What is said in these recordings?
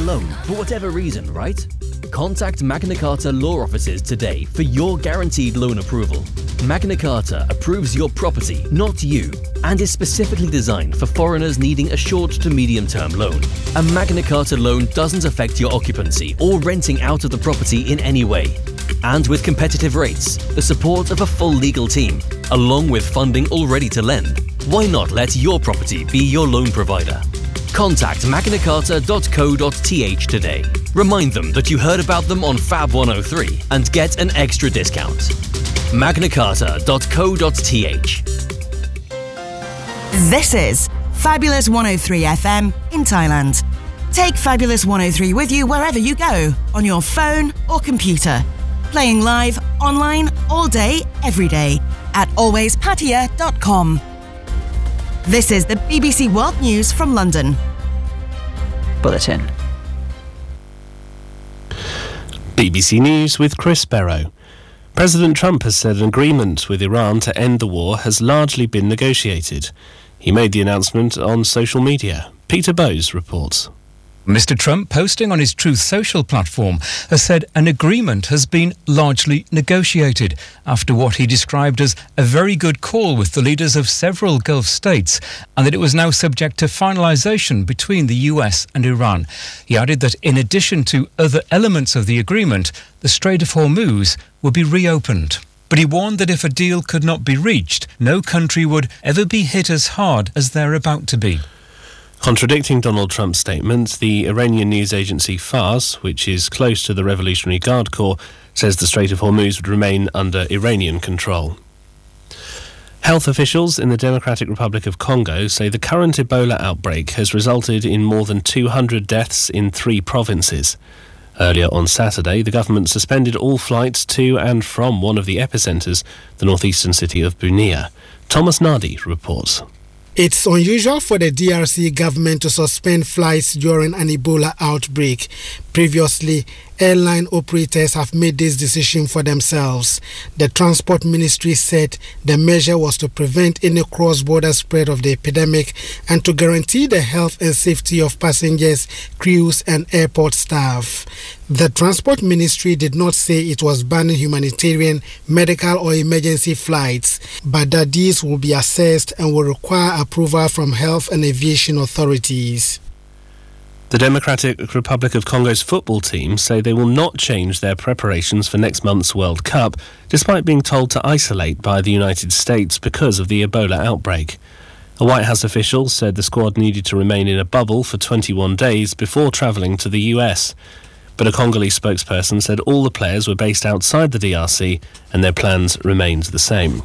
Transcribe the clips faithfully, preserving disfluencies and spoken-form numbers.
loan for whatever reason, right? Contact Magna Carta law offices today for your guaranteed loan approval. Magna Carta approves your property, not you, and is specifically designed for foreigners needing a short to medium-term loan. A Magna Carta loan doesn't affect your occupancy or renting out of the property in any way. And with competitive rates, the support of a full legal team, along with funding all ready to lend, why not let your property be your loan provider? Contact magna carta dot co dot t h today. Remind them that you heard about them on Fab one oh three and get an extra discount. magna carta dot co dot t h. This is Fabulous one oh three F M in Thailand. Take Fabulous one oh three with you wherever you go, on your phone or computer. Playing live, online, all day, every day at always pattaya dot com. This is the B B C World News from London. Bulletin. B B C News with Chris Barrow. President Trump has said an agreement with Iran to end the war has largely been negotiated. He made the announcement on social media. Peter Bowes reports. Mister Trump, posting on his Truth Social platform, has said an agreement has been largely negotiated after what he described as a very good call with the leaders of several Gulf states, and that it was now subject to finalisation between the U S and Iran. He added that in addition to other elements of the agreement, the Strait of Hormuz would be reopened. But he warned that if a deal could not be reached, no country would ever be hit as hard as they're about to be. Contradicting Donald Trump's statement, the Iranian news agency Fars, which is close to the Revolutionary Guard Corps, says the Strait of Hormuz would remain under Iranian control. Health officials in the Democratic Republic of Congo say the current Ebola outbreak has resulted in more than two hundred deaths in three provinces. Earlier on Saturday, the government suspended all flights to and from one of the epicentres, the northeastern city of Bunia. Thomas Nardi reports. It's unusual for the D R C government to suspend flights during an Ebola outbreak. Previously, airline operators have made this decision for themselves. The Transport Ministry said the measure was to prevent any cross-border spread of the epidemic and to guarantee the health and safety of passengers, crews and airport staff. The Transport Ministry did not say it was banning humanitarian, medical or emergency flights, but that these will be assessed and will require approval from health and aviation authorities. The Democratic Republic of Congo's football team say they will not change their preparations for next month's World Cup, despite being told to isolate by the United States because of the Ebola outbreak. A White House official said the squad needed to remain in a bubble for twenty-one days before travelling to the U S. But a Congolese spokesperson said all the players were based outside the D R C and their plans remained the same.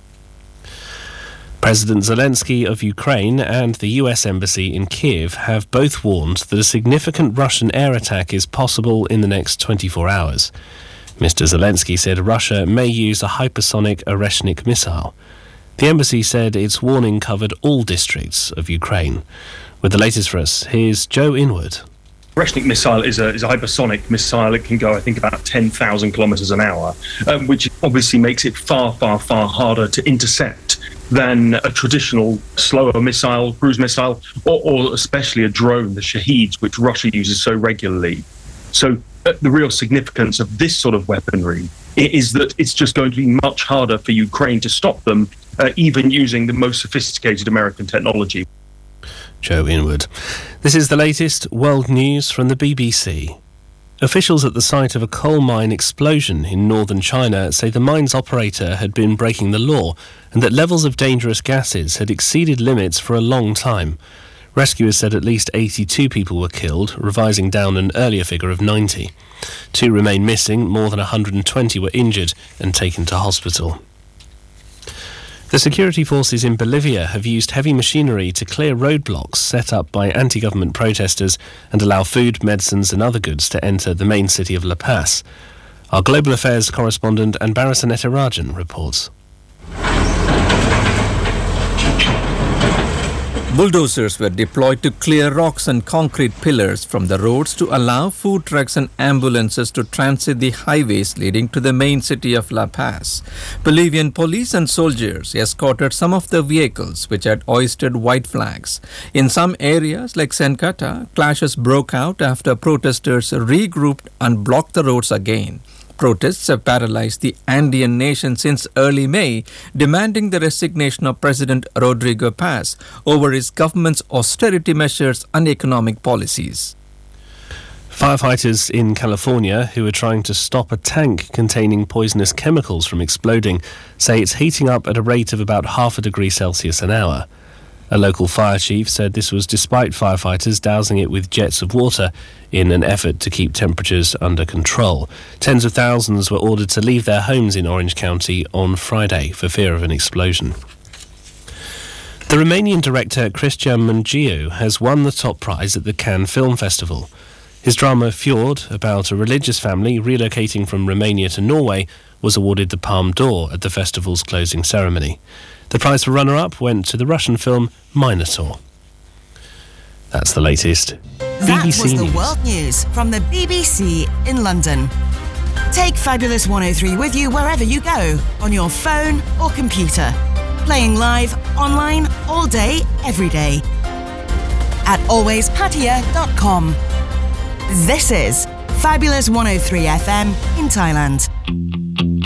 President Zelensky of Ukraine and the U S Embassy in Kiev have both warned that a significant Russian air attack is possible in the next twenty-four hours. Mister Zelensky said Russia may use a hypersonic Oreshnik missile. The embassy said its warning covered all districts of Ukraine. With the latest for us, here's Joe Inwood. Oreshnik missile is a, is a hypersonic missile. It can go, I think, about ten thousand kilometres an hour, um, which obviously makes it far, far, far harder to intercept than a traditional slower missile, cruise missile, or, or especially a drone, the Shaheeds, which Russia uses so regularly. So uh, the real significance of this sort of weaponry is that it's just going to be much harder for Ukraine to stop them, uh, even using the most sophisticated American technology. Joe Inwood. This is the latest world news from the B B C. Officials at the site of a coal mine explosion in northern China say the mine's operator had been breaking the law and that levels of dangerous gases had exceeded limits for a long time. Rescuers said at least eighty-two people were killed, revising down an earlier figure of ninety. Two remain missing, more than one hundred twenty were injured and taken to hospital. The security forces in Bolivia have used heavy machinery to clear roadblocks set up by anti-government protesters and allow food, medicines and other goods to enter the main city of La Paz. Our Global Affairs correspondent Anbarasan Etarajan reports. Bulldozers were deployed to clear rocks and concrete pillars from the roads to allow food trucks and ambulances to transit the highways leading to the main city of La Paz. Bolivian police and soldiers escorted some of the vehicles which had hoisted white flags. In some areas like Sencata, clashes broke out after protesters regrouped and blocked the roads again. Protests have paralyzed the Andean nation since early May, demanding the resignation of President Rodrigo Paz over his government's austerity measures and economic policies. Firefighters in California who are trying to stop a tank containing poisonous chemicals from exploding say it's heating up at a rate of about half a degree Celsius an hour. A local fire chief said this was despite firefighters dousing it with jets of water in an effort to keep temperatures under control. Tens of thousands were ordered to leave their homes in Orange County on Friday for fear of an explosion. The Romanian director Cristian Mungiu has won the top prize at the Cannes Film Festival. His drama Fjord, about a religious family relocating from Romania to Norway, was awarded the Palme d'Or at the festival's closing ceremony. The prize for runner-up went to the Russian film Minotaur. That's the latest. That B B C was the News. world news from the B B C in London. Take Fabulous one oh three with you wherever you go, on your phone or computer. Playing live, online, all day, every day. At always pattaya dot com. This is Fabulous one oh three F M in Thailand.